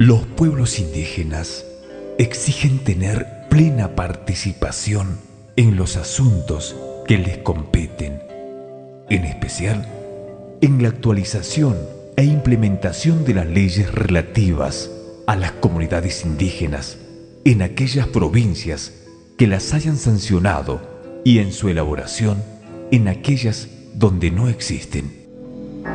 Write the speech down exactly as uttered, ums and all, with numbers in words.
Los pueblos indígenas exigen tener plena participación en los asuntos que les competen, en especial en la actualización e implementación de las leyes relativas a las comunidades indígenas en aquellas provincias que las hayan sancionado y en su elaboración en aquellas donde no existen.